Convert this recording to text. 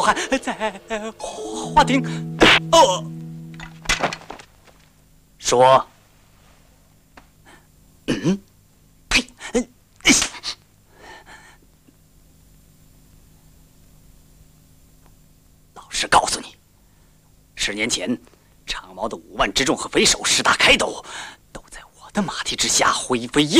还在花厅。哦，说，呸！老实告诉你，10年前，长毛的5万之众和匪首10大开斗，都在我的马蹄之下灰飞烟灭。